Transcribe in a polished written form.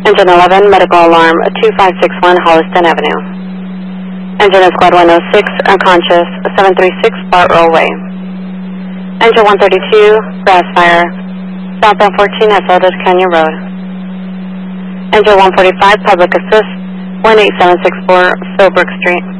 Engine 11, medical alarm 2561 Holliston Avenue. Engine of Squad 106, unconscious, 736 Bart Rollway. Engine 132, grass fire, southbound 14 at Eldridge Canyon Road. Engine 145, public assist, 18764 Philbrook Street.